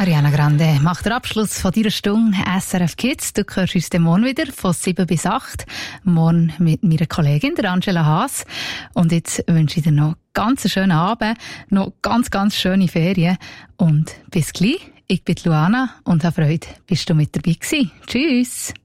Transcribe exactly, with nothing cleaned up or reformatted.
Ariana Grande macht den Abschluss von dieser Stunde S R F Kids. Du hörst uns den morgen wieder von sieben bis acht. Morgen mit meiner Kollegin, der Angela Haas. Und jetzt wünsche ich dir noch ganz einen schönen Abend, noch ganz, ganz schöne Ferien. Und bis gleich. Ich bin Luana und habe Freude, bist du mit dabei gewesen. Tschüss.